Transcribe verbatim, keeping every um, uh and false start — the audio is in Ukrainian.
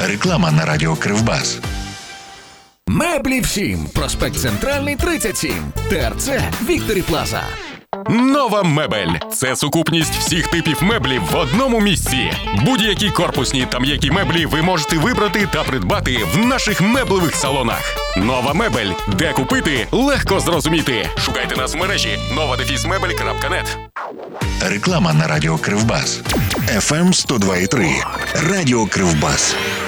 Реклама на радіо Кривбас. Меблі всім. Проспект Центральний, тридцять сім. ТРЦ Вікторі Плаза. Нова мебель – це сукупність всіх типів меблів в одному місці. Будь-які корпусні та м'які меблі ви можете вибрати та придбати в наших меблевих салонах. Нова мебель. Де купити? Легко зрозуміти. Шукайте нас в мережі нова дефіс мебель крапка нет. Реклама на радіо Кривбас. еф ем сто два і три. Радіо Кривбас.